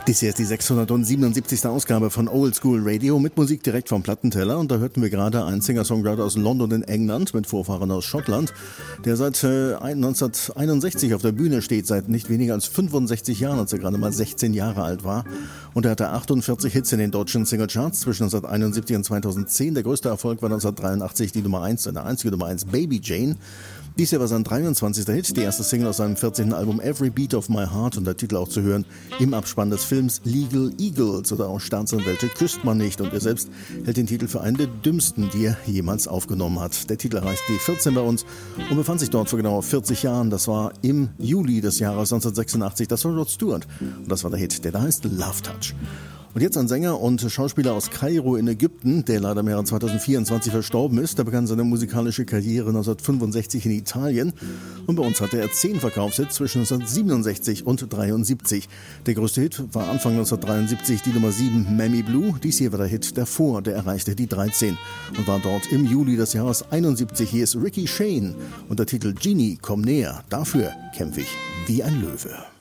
Dies hier ist die 677. Ausgabe von Old School Radio mit Musik direkt vom Plattenteller. Und da hörten wir gerade einen Singer-Songwriter aus London in England mit Vorfahren aus Schottland, der seit 1961 auf der Bühne steht, seit nicht weniger als 65 Jahren, als er gerade mal 16 Jahre alt war. Und er hatte 48 Hits in den deutschen Singlecharts zwischen 1971 und 2010. Der größte Erfolg war 1983 die Nummer 1, seine einzige Nummer 1, Baby Jane. Dies hier war sein 23. Hit, die erste Single aus seinem 14. Album Every Beat of My Heart und der Titel auch zu hören im Abspann des Films Legal Eagles oder auch Staatsanwälte küsst man nicht, und er selbst hält den Titel für einen der dümmsten, die er jemals aufgenommen hat. Der Titel erreichte die 14 bei uns und befand sich dort vor genau 40 Jahren. Das war im Juli des Jahres 1986. Das war Rod Stewart und das war der Hit, der da heißt Love Touch. Und jetzt ein Sänger und Schauspieler aus Kairo in Ägypten, der leider im Jahre 2024 verstorben ist. Er begann seine musikalische Karriere 1965 in Italien und bei uns hatte er 10 Verkaufshits zwischen 1967 und 1973. Der größte Hit war Anfang 1973 die Nummer 7, Mammy Blue. Dies hier war der Hit davor, der erreichte die 13 und war dort im Juli des Jahres 71. Hier ist Ricky Shane und der Titel Genie, komm näher, dafür kämpfe ich wie ein Löwe.